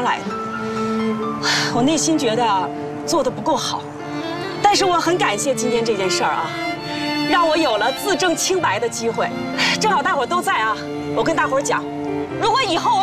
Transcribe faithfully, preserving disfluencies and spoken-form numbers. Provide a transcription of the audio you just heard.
来了。我内心觉得做的不够好，但是我很感谢今天这件事儿啊，让我有了自证清白的机会。正好大伙都在啊，我跟大伙讲，如果以后我